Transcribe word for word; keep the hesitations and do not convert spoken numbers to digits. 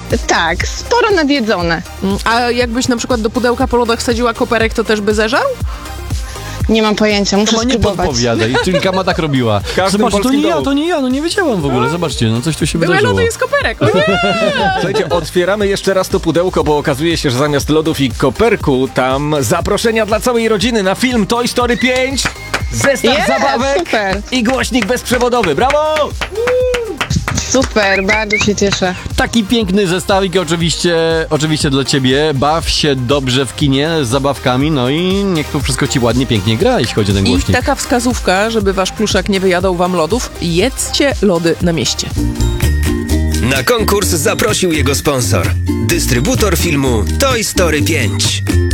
Tak, sporo nadjedzone. A jakbyś na przykład do pudełka po lodach wsadziła koperek, to też by zeżarł? Nie mam pojęcia, muszę Chyba nie spróbować. podpowiadaj, czyli Kama tak robiła. Zobaczcie, to nie ja, to nie ja, no nie wiedziałam w ogóle, zobaczcie, no coś tu się Były wydarzyło. lody, jest koperek, o nie! Słuchajcie, otwieramy jeszcze raz to pudełko, bo okazuje się, że zamiast lodów i koperku, tam zaproszenia dla całej rodziny na film Toy Story pięć, zestaw Jest, zabawek super. i głośnik bezprzewodowy. Brawo! Super, bardzo się cieszę. Taki piękny zestawik oczywiście, oczywiście dla ciebie. Baw się dobrze w kinie z zabawkami, no i niech tu wszystko ci ładnie, pięknie gra, jeśli chodzi o ten I głośnik. taka wskazówka, żeby wasz pluszak nie wyjadał wam lodów, jedzcie lody na mieście. Na konkurs zaprosił jego sponsor. Dystrybutor filmu Toy Story pięć.